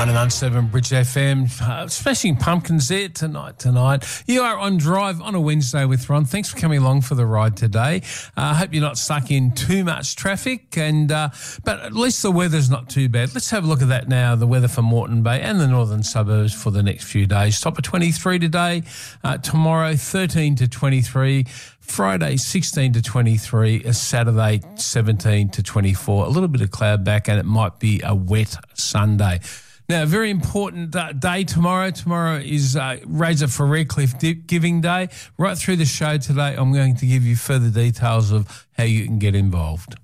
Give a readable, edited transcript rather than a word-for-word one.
99.7 Bridge FM, Smashing Pumpkins there tonight. You are on Drive on a Wednesday with Ron. Thanks for coming along for the ride today. I hope you're not stuck in too much traffic, but at least the weather's not too bad. Let's have a look at that now, the weather for Moreton Bay and the northern suburbs for the next few days. Top of 23 today, tomorrow 13 to 23, Friday 16 to 23, Saturday 17 to 24, a little bit of cloud back, and it might be a wet Sunday. Now, a very important day tomorrow. Tomorrow is Razor for Redcliffe Giving Day. Right through the show today, I'm going to give you further details of how you can get involved.